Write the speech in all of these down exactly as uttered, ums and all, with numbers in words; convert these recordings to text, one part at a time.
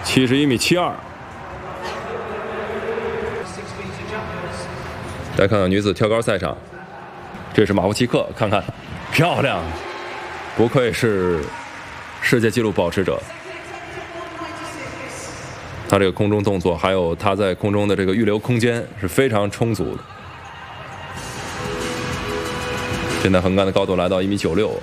七十一米七二。来看看女子跳高赛场，这是马夫奇克，看看，漂亮，不愧是世界纪录保持者。他这个空中动作，还有他在空中的这个预留空间是非常充足的。现在横杆的高度来到一米九六。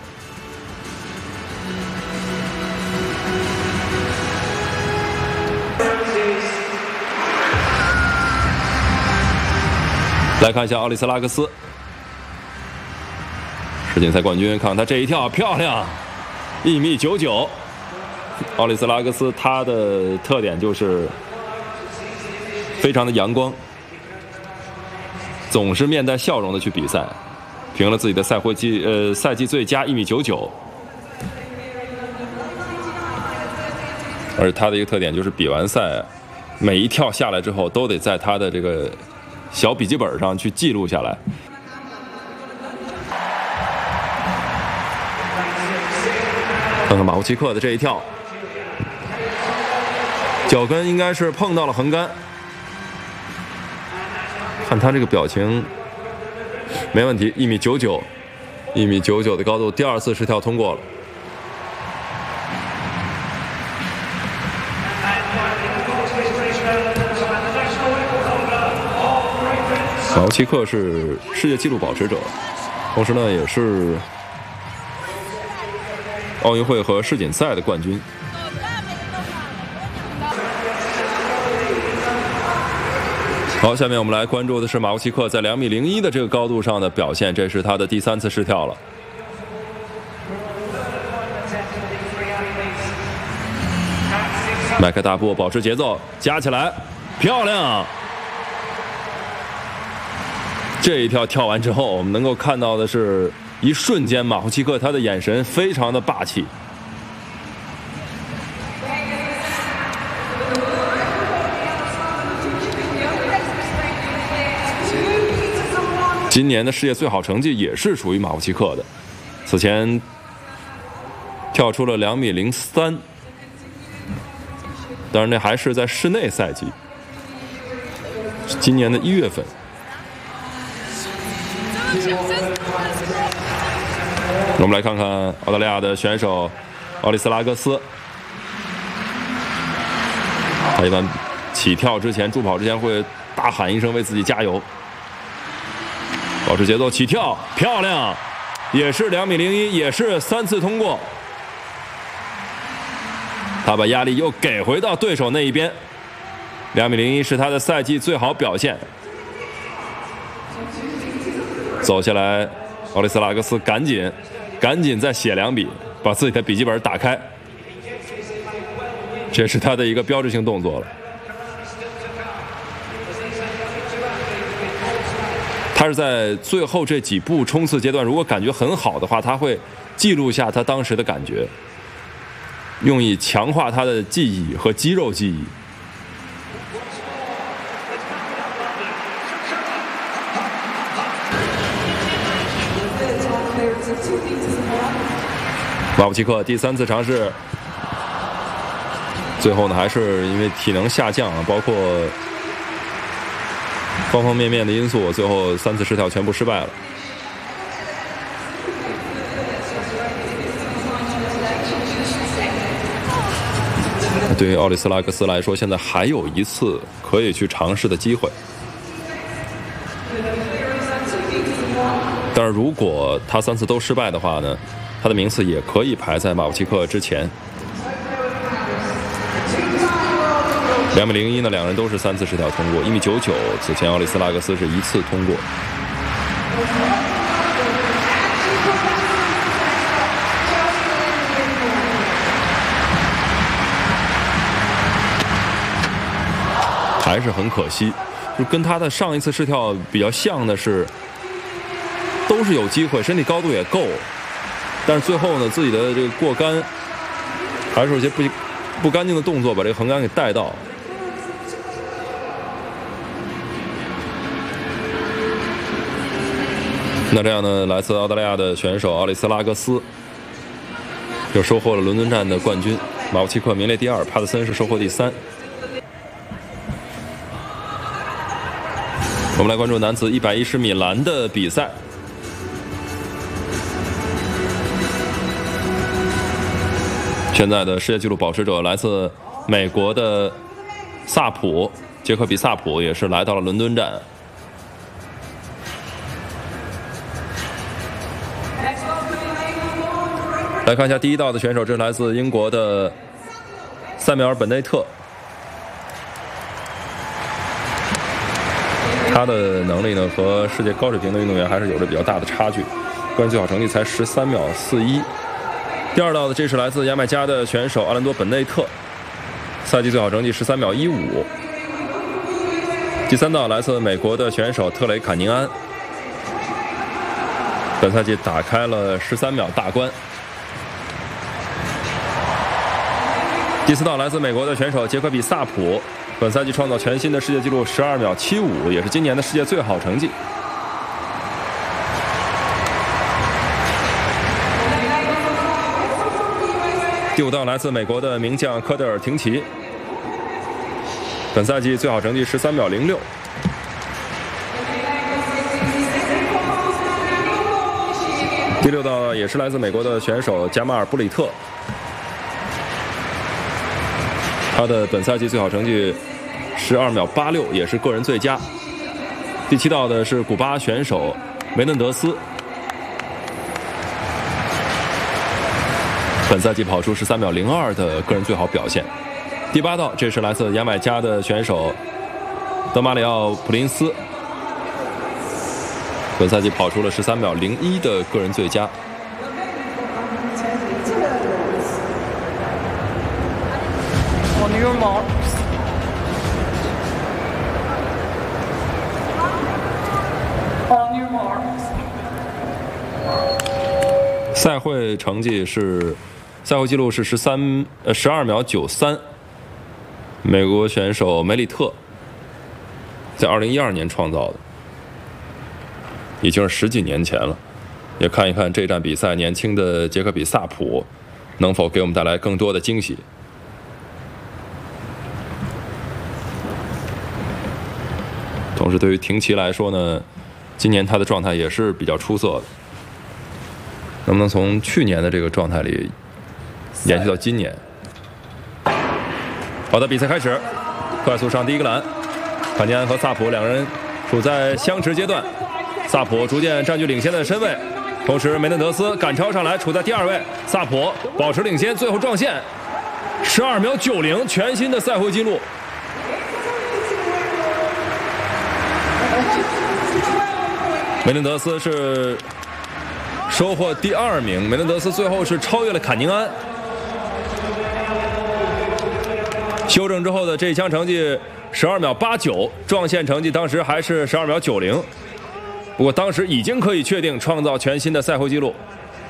来看一下奥利斯拉克斯，世锦赛冠军，看看他这一跳漂亮，一米九九。奥利斯拉克斯他的特点就是非常的阳光，总是面带笑容的去比赛，评了自己的赛会季呃赛季最佳一米九九。而他的一个特点就是比完赛，每一跳下来之后都得在他的这个小笔记本上去记录下来。看看马夫奇克的这一跳，脚跟应该是碰到了横杆，看他这个表情，没问题，一米九九，一米九九的高度，第二次试跳通过了。马夫奇克是世界纪录保持者，同时呢也是奥运会和世锦赛的冠军。好，下面我们来关注的是马夫奇克在两米零一的这个高度上的表现，这是他的第三次试跳了。迈开大步，保持节奏，加起来，漂亮！这一跳跳完之后，我们能够看到的是，一瞬间马夫奇克他的眼神非常的霸气。今年的世界最好成绩也是属于马夫奇克的，此前跳出了两米零三，当然那还是在室内赛季，今年的一月份。我们来看看澳大利亚的选手奥利斯拉格斯，他一般起跳之前、助跑之前会大喊一声为自己加油，保持节奏，起跳，漂亮，也是两米零一，也是三次通过。他把压力又给回到对手那一边，两米零一是他的赛季最好表现。走下来，奥利斯拉格斯赶紧赶紧再写两笔，把自己的笔记本打开，这是他的一个标志性动作了。他是在最后这几步冲刺阶段，如果感觉很好的话，他会记录下他当时的感觉，用以强化他的记忆和肌肉记忆。马夫奇克第三次尝试，最后呢还是因为体能下降啊，包括方方面面的因素，最后三次试跳全部失败了。对于奥利斯拉格斯来说，现在还有一次可以去尝试的机会。但是如果他三次都失败的话呢，他的名次也可以排在马夫奇克之前。两米零一呢，两人都是三次试跳通过。一米九九，此前奥利斯拉格斯是一次通过。还是很可惜，就跟他的上一次试跳比较像的是，都是有机会，身体高度也够，但是最后呢，自己的这个过杆，还是有些不不干净的动作，把这个横杆给带到。那这样呢，来自澳大利亚的选手奥利斯拉格斯就收获了伦敦站的冠军。 马夫契克名列第二，帕特森是收获第三。我们来关注男子一百一十米栏的比赛。现在的世界纪录保持者来自美国的萨普，杰克比萨普也是来到了伦敦站。来看一下第一道的选手，这是来自英国的塞缪尔·本内特。他的能力呢和世界高水平的运动员还是有着比较大的差距，个人最好成绩才十三秒四一。第二道的这是来自牙买加的选手阿兰多·本内特，赛季最好成绩十三秒一五。第三道来自美国的选手特雷·坎宁安，本赛季打开了十三秒大关。第四道来自美国的选手杰克比萨普，本赛季创造全新的世界纪录十二秒七五，也是今年的世界最好成绩。第五道来自美国的名将科德尔·廷奇，本赛季最好成绩十三秒零六。第六道也是来自美国的选手加马尔·布里特，他的本赛季最好成绩十二秒八六，也是个人最佳。第七道的是古巴选手梅嫩德斯，本赛季跑出十三秒零二的个人最好表现。第八道，这是来自牙买加的选手德马里奥·普林斯，本赛季跑出了十三秒零一的个人最佳。 On your marks. On your marks. 赛会成绩是，赛会纪录是十三呃十二秒九三。美国选手梅里特在二零一二年创造的，已经是十几年前了。也看一看这站比赛，年轻的杰克比萨普能否给我们带来更多的惊喜。同时，对于廷奇来说呢，今年他的状态也是比较出色的。能不能从去年的这个状态里延续到今年？好的，比赛开始，快速上第一个栏，坎尼安和萨普两人处在相持阶段，萨普逐渐占据领先的身位，同时梅嫩德斯赶超上来，处在第二位，萨普保持领先，最后撞线，十二秒九零，全新的赛会纪录。梅嫩德斯是收获第二名，梅嫩德斯最后是超越了坎宁安。修正之后的这一枪成绩十二秒八九，撞线成绩当时还是十二秒九零，不过当时已经可以确定创造全新的赛会纪录。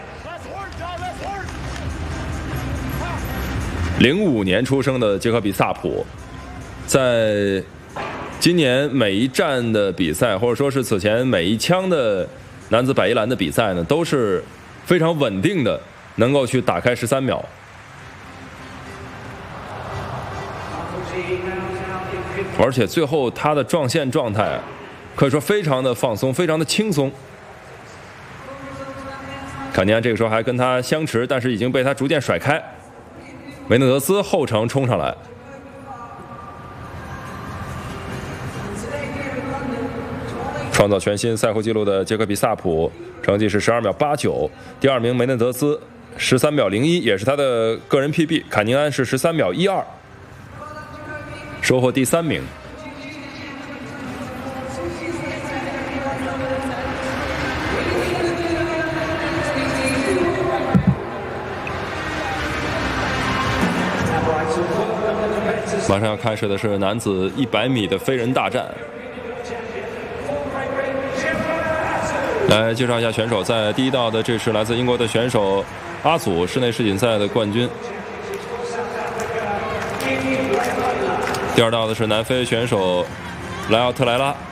零五年出生的杰克比萨普，在今年每一站的比赛，或者说是此前每一枪的男子百一栏的比赛呢，都是非常稳定的，能够去打开十三秒。而且最后他的撞线状态可以说非常的放松，非常的轻松。坎尼安这个时候还跟他相持，但是已经被他逐渐甩开。梅嫩德斯后程冲上来，创造全新赛会纪录的杰克比萨普成绩是十二秒八九，第二名梅嫩德斯十三秒零一，也是他的个人 P B。坎宁安是十三秒一二，收获第三名。马上要开始的是男子一百米的飞人大战。来介绍一下选手，在第一道的这是来自英国的选手阿祖，室内世锦赛的冠军。第二道的是南非选手莱奥特莱拉。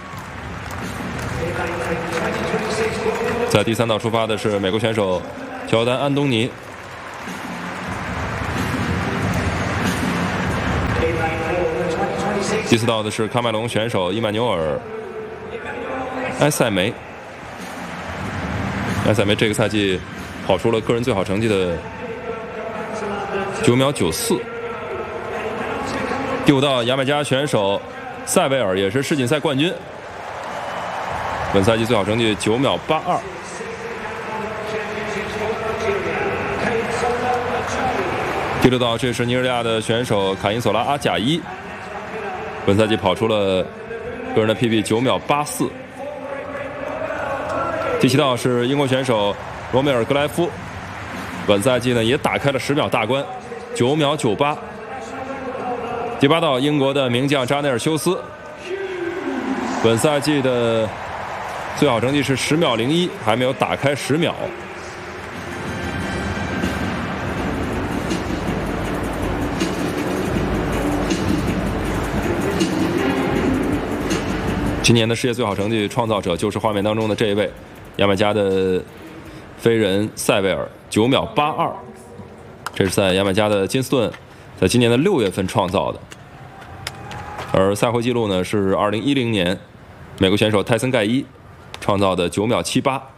在第三道出发的是美国选手乔丹安东尼。 第四道的是喀麦隆选手伊曼纽尔·埃塞梅。埃塞梅这个赛季跑出了个人最好成绩的九秒九四。第五道，牙买加选手塞维尔也是世锦赛冠军，本赛季最好成绩九秒八二。第六道，这是尼日利亚的选手卡因索拉阿贾伊，本赛季跑出了个人的 P B 九秒八四。第七道是英国选手罗梅尔格莱夫，本赛季呢也打开了十秒大关，九秒九八。第八道，英国的名将扎内尔修斯，本赛季的最好成绩是十秒零一，还没有打开十秒。今年的世界最好成绩创造者就是画面当中的这一位，牙买加的飞人塞维尔，九秒八二，这是在牙买加的金斯顿，在今年的六月份创造的。而赛会纪录呢是二零一零年美国选手泰森盖伊创造的九秒七八。